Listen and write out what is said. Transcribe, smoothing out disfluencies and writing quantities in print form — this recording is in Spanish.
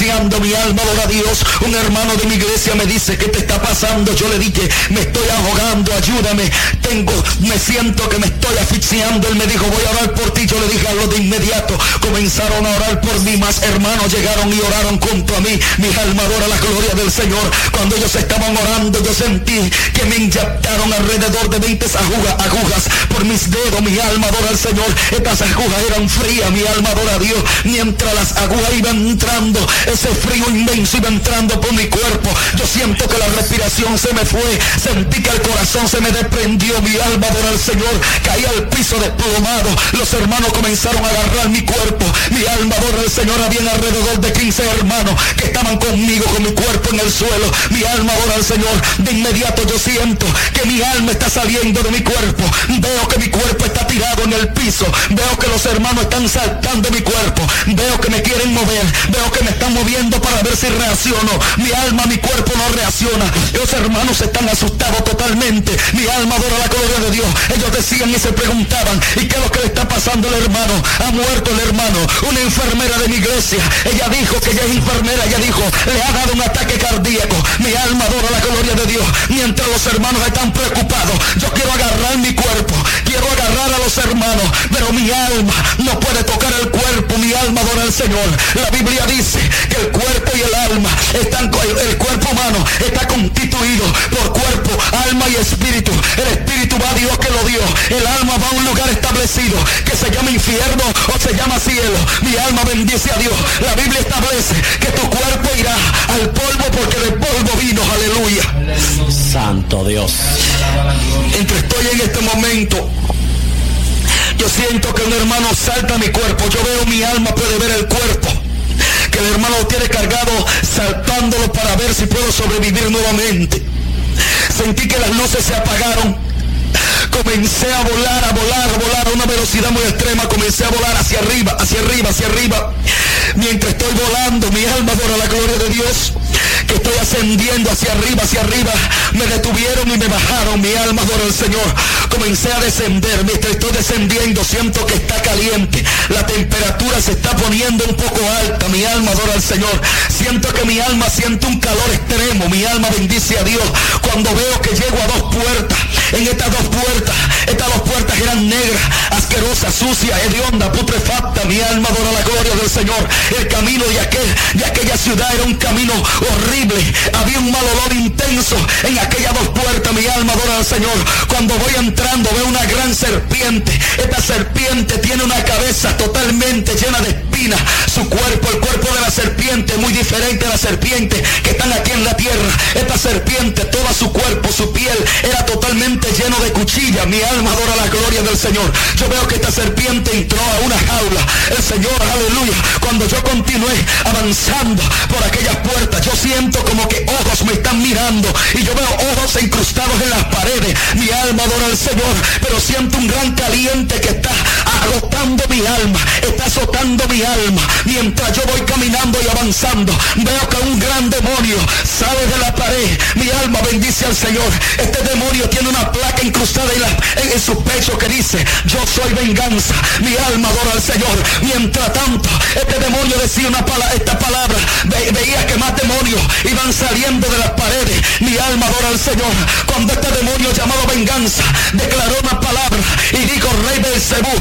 asfixiando, mi alma adora a Dios. Un hermano de mi iglesia me dice: ¿qué te está pasando? Yo le dije: me estoy ahogando, ayúdame, me siento que me estoy asfixiando. Él me dijo: voy a orar por ti. Yo le dije: hazlo de inmediato. Comenzaron a orar por mí, más hermanos llegaron y oraron junto a mí. Mi alma adora la gloria del Señor. Cuando ellos estaban orando, yo sentí que me inyectaron alrededor de 20 agujas por mis dedos. Mi alma adora al Señor. Estas agujas eran frías, mi alma adora a Dios. Mientras las agujas iban entrando, ese frío inmenso iba entrando por mi cuerpo. Yo siento que la respiración se me fue, sentí que el corazón se me desprendió. Mi alma adora al Señor. Caí al piso desplomado. Los hermanos comenzaron a agarrar mi cuerpo. Mi alma adora al Señor. Habían alrededor de 15 hermanos que estaban conmigo, con mi cuerpo en el suelo. Mi alma adora al Señor. De inmediato yo siento que mi alma está saliendo de mi cuerpo. Veo que mi cuerpo está tirado en el piso. Veo que los hermanos están saltando mi cuerpo. Veo que me quieren mover. Veo que me están moviendo para ver si reacciono. Mi alma, mi cuerpo no reacciona. Los hermanos están asustados totalmente. Mi alma adora la gloria de Dios. Ellos decían y se preguntaban: ¿y qué es lo que le está pasando al hermano? Ha muerto el hermano. Una enfermera de mi iglesia, ella dijo que ella es enfermera. Ella dijo: le ha dado un ataque cardíaco. Mi alma adora la gloria de Dios. Mientras los hermanos están preocupados, yo quiero agarrar mi cuerpo, quiero agarrar a los hermanos, pero mi alma no puede tocar el cuerpo. Mi alma adora al Señor. La Biblia dice que el cuerpo y el alma el cuerpo humano está constituido por cuerpo, alma y espíritu. El espíritu va a Dios que lo dio. El alma va a un lugar establecido que se llama infierno o se llama cielo. Mi alma bendice a Dios. La Biblia establece que tu cuerpo irá al polvo porque del polvo vino. Aleluya. Santo Dios. Entre estoy en este momento, yo siento que un hermano salta a mi cuerpo. Yo veo mi alma, puede ver el cuerpo que el hermano lo tiene cargado, saltándolo para ver si puedo sobrevivir nuevamente. Sentí que las luces se apagaron. Comencé a volar a una velocidad muy extrema. Comencé a volar hacia arriba. Mientras estoy volando, mi alma adora la gloria de Dios. Que estoy ascendiendo hacia arriba. Me detuvieron y me bajaron. Mi alma adora al Señor. Comencé a descender. Mientras estoy descendiendo, siento que está caliente. La temperatura se está poniendo un poco alta. Mi alma adora al Señor. Siento que mi alma siente un calor extremo. Mi alma bendice a Dios. Cuando veo que llego a 2 puertas. En estas dos puertas eran negras, asquerosas, sucias, hediondas, putrefactas. Mi alma adora la gloria del Señor. El camino de aquella ciudad era un camino horrible. Había un mal olor intenso en aquellas 2 puertas. Mi alma adora al Señor. Cuando voy entrando veo una gran serpiente. Esta serpiente tiene una cabeza totalmente llena de espinas. Su cuerpo, el cuerpo de la serpiente, muy diferente a la serpiente que están aquí en la tierra. Esta serpiente, todo su cuerpo, su piel era totalmente lleno de cuchillas. Mi alma adora la gloria del Señor. Yo veo que esta serpiente entró a una jaula. El Señor, aleluya. Cuando yo continué avanzando por aquellas puertas, yo siento como que ojos me están mirando y yo veo ojos incrustados en las paredes. Mi alma adora al Señor, pero siento un gran caliente que está agotando mi alma, está azotando mi alma. Mientras yo voy caminando y avanzando, veo que un gran demonio sale de la pared. Mi alma bendice al Señor. Este demonio tiene una placa incrustada en su pecho que dice: yo soy venganza. Mi alma adora al Señor. Mientras tanto, este demonio decía esta palabra. Veía que más demonios iban saliendo de las paredes. Mi alma adora al Señor. Cuando este demonio llamado venganza declaró una palabra y dijo: Rey Beelzebú,